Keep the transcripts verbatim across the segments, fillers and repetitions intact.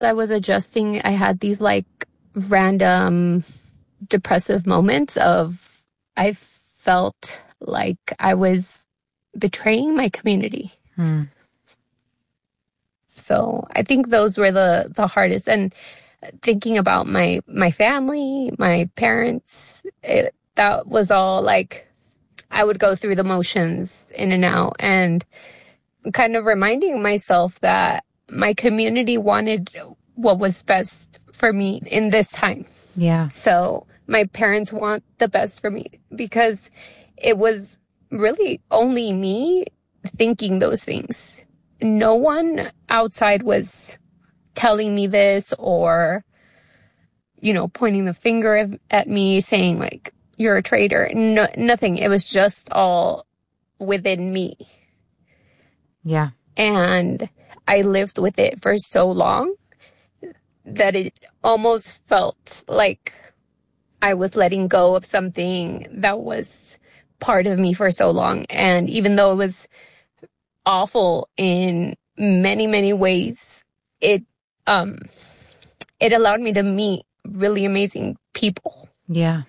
I was adjusting, I had these like random depressive moments of, I felt like I was betraying my community. Hmm. So I think those were the, the hardest. And thinking about my, my family, my parents, it, that was all like, I would go through the motions in and out, and kind of reminding myself that my community wanted what was best for me in this time. Yeah. So my parents want the best for me, because it was really only me thinking those things. No one outside was telling me this or, you know, pointing the finger at me saying like, you're a traitor. No, nothing. It was just all within me. Yeah. And I lived with it for so long that it almost felt like I was letting go of something that was part of me for so long. And even though it was awful in many, many ways, it, um, it allowed me to meet really amazing people. Yeah.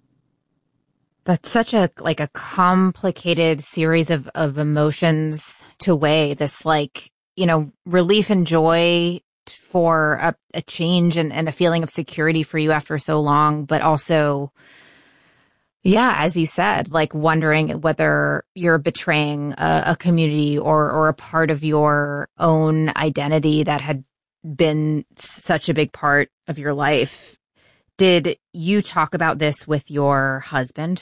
That's such a, like a complicated series of, of emotions to weigh. This like, you know, relief and joy for a, a change and, and a feeling of security for you after so long, but also, yeah, as you said, like wondering whether you're betraying a, a community or, or a part of your own identity that had been such a big part of your life. Did you talk about this with your husband?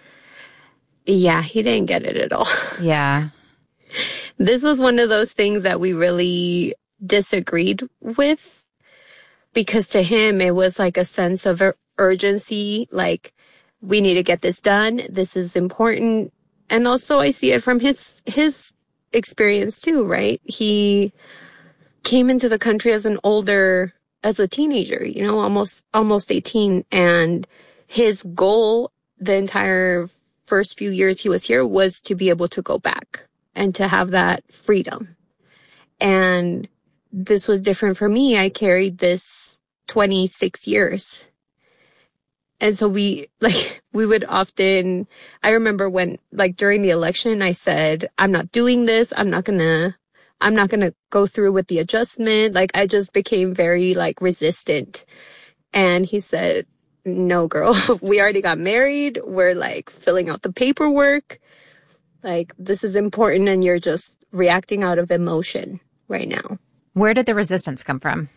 Yeah, he didn't get it at all. Yeah. This was one of those things that we really disagreed with, because to him, it was like a sense of ur- urgency, like, we need to get this done. This is important. And also I see it from his, his experience too, right? He came into the country as an older, as a teenager, you know, almost, almost eighteen. And his goal the entire first few years he was here was to be able to go back and to have that freedom. And this was different for me. I carried this twenty-six years. And so we, like, we would often, I remember when, like, during the election, I said, I'm not doing this. I'm not gonna, I'm not gonna go through with the adjustment. Like, I just became very, like, resistant. And he said, no, girl, we already got married. We're, like, filling out the paperwork. Like, this is important, and you're just reacting out of emotion right now. Where did the resistance come from?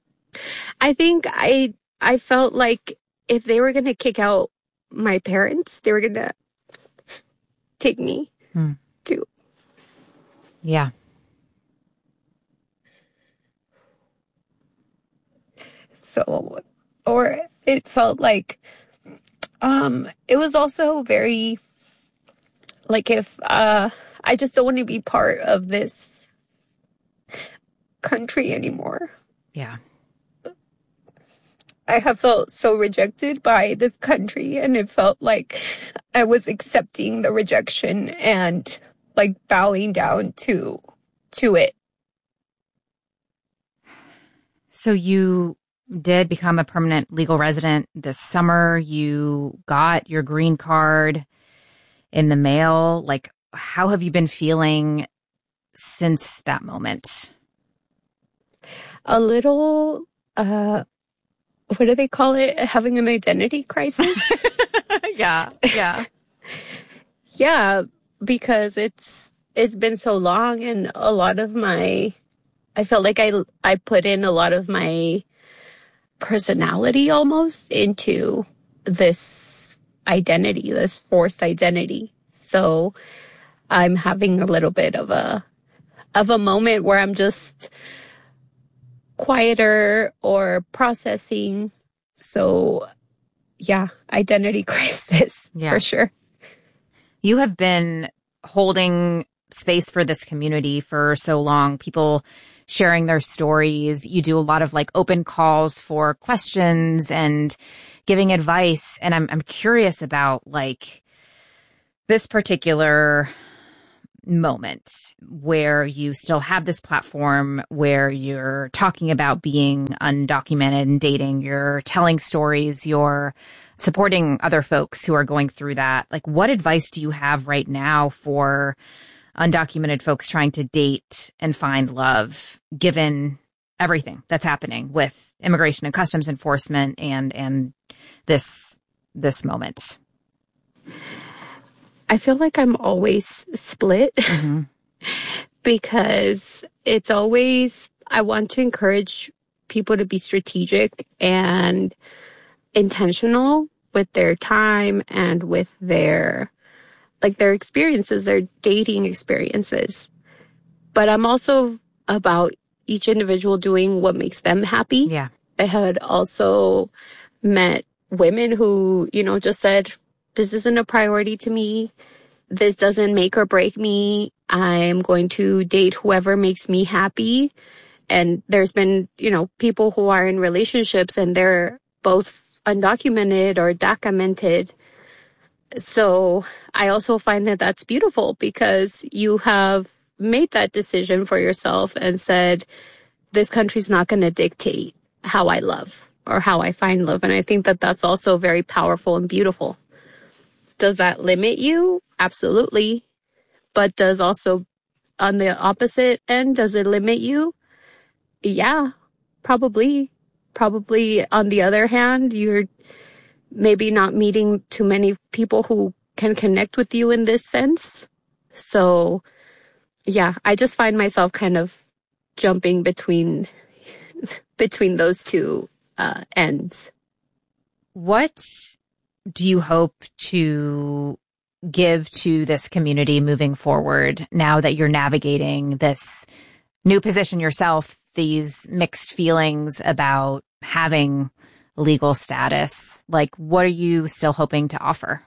I think I, I felt like if they were going to kick out my parents, they were going to take me hmm. too. Yeah. So, or it felt like, um, it was also very, like if, uh, I just don't want to be part of this country anymore. Yeah. I have felt so rejected by this country, and it felt like I was accepting the rejection and like bowing down to, to it. So you did become a permanent legal resident this summer. You got your green card in the mail. Like, how have you been feeling since that moment? A little, uh, what do they call it? Having an identity crisis? Yeah, yeah. Yeah, because it's it's been so long, and a lot of my, I felt like I, I put in a lot of my personality almost into this identity, this forced identity. So I'm having a little bit of a, of a moment where I'm just quieter or processing. So yeah, identity crisis yeah. for sure. You have been holding space for this community for so long, people sharing their stories. You do a lot of like open calls for questions and giving advice. And I'm I'm curious about like this particular moment where you still have this platform where you're talking about being undocumented and dating, you're telling stories, you're supporting other folks who are going through that. Like, what advice do you have right now for undocumented folks trying to date and find love, given everything that's happening with immigration and customs enforcement and and this this moment? I feel like I'm always split Mm-hmm. because it's always, I want to encourage people to be strategic and intentional with their time and with their, like their experiences, their dating experiences. But I'm also about each individual doing what makes them happy. Yeah. I had also met women who, you know, just said, this isn't a priority to me. This doesn't make or break me. I'm going to date whoever makes me happy. And there's been, you know, people who are in relationships and they're both undocumented or documented. So I also find that that's beautiful because you have made that decision for yourself and said, this country's not going to dictate how I love or how I find love. And I think that that's also very powerful and beautiful. Does that limit you? Absolutely. But does also, on the opposite end, does it limit you? Yeah, probably. Probably on the other hand, you're maybe not meeting too many people who can connect with you in this sense. So, yeah, I just find myself kind of jumping between between those two uh, ends. What do you hope to give to this community moving forward now that you're navigating this new position yourself, these mixed feelings about having legal status? Like, what are you still hoping to offer?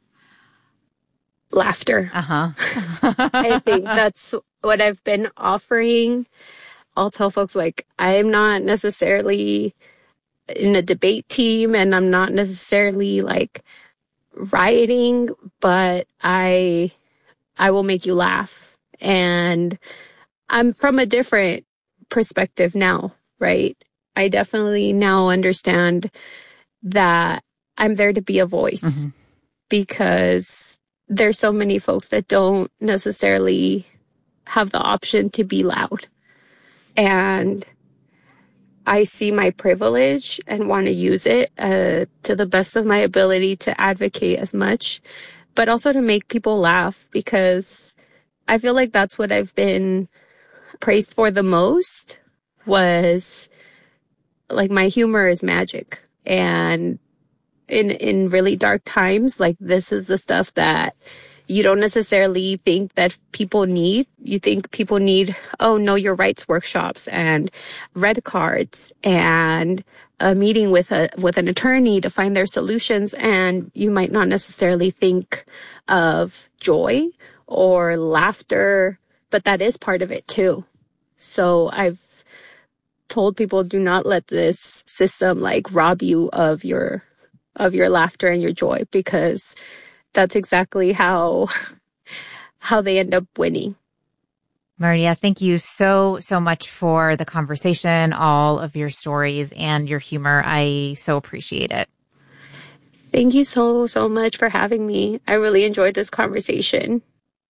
Laughter. Uh-huh. I think that's what I've been offering. I'll tell folks, like, I'm not necessarily in a debate team and I'm not necessarily like rioting, but I, I will make you laugh. And I'm from a different perspective now, right? I definitely now understand that I'm there to be a voice mm-hmm. because there's so many folks that don't necessarily have the option to be loud. And I see my privilege and want to use it uh, to the best of my ability to advocate as much, but also to make people laugh because I feel like that's what I've been praised for the most was like my humor is magic. And in, in really dark times, like this is the stuff that you don't necessarily think that people need. You think people need, oh, know your rights workshops and red cards and a meeting with a, with an attorney to find their solutions. And you might not necessarily think of joy or laughter, but that is part of it too. So I've told people, do not let this system like rob you of your, of your laughter and your joy, because that's exactly how, how they end up winning. Maria, thank you so, so much for the conversation, all of your stories and your humor. I so appreciate it. Thank you so, so much for having me. I really enjoyed this conversation.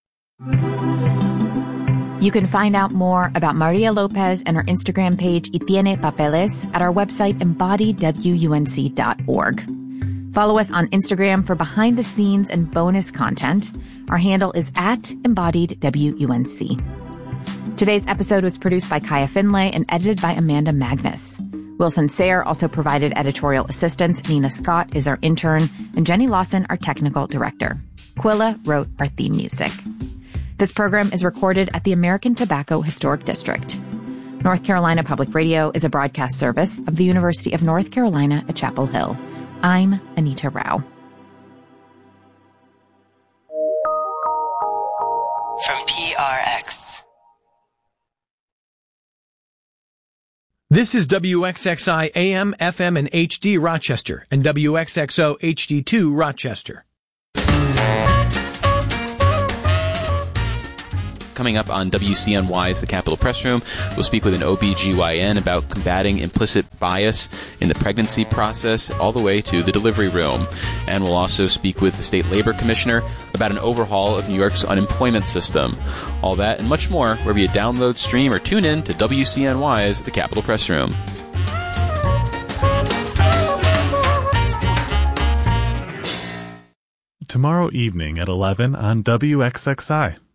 You can find out more about Maria Lopez and her Instagram page, Y Tiene Papeles, at our website, embodied w u n c dot org. Follow us on Instagram for behind-the-scenes and bonus content. Our handle is at embodied W U N C. Today's episode was produced by Kaya Finlay and edited by Amanda Magnus. Wilson Sayre also provided editorial assistance. Nina Scott is our intern, and Jenny Lawson, our technical director. Quilla wrote our theme music. This program is recorded at the American Tobacco Historic District. North Carolina Public Radio is a broadcast service of the University of North Carolina at Chapel Hill. I'm Anita Rao. From P R X. This is W X X I A M, F M, and H D Rochester, and W X X O H D two Rochester. coming up on W C N Y's The Capitol Press Room. We'll speak with an O B G Y N about combating implicit bias in the pregnancy process all the way to the delivery room. And we'll also speak with the State Labor Commissioner about an overhaul of New York's unemployment system. All that and much more wherever you download, stream, or tune in to W C N Y's The Capitol Press Room. Tomorrow evening at eleven on W X X I.